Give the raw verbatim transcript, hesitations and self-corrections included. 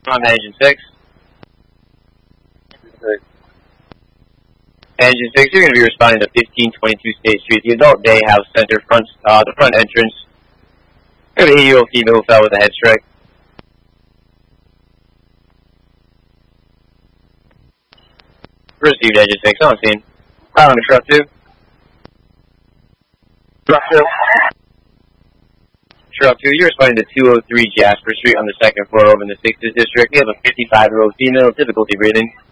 On engine six. Engine six, you're going to be responding to fifteen twenty-two State Street, the adult day house center front, uh, the front entrance. We have an eighty-year-old female who fell with a head strike. Received engine six, on scene. Following the truck two. Truck two. Truck two, you're responding to two oh three Jasper Street on the second floor over in the sixth District. We have a fifty-five-year-old female, difficulty breathing.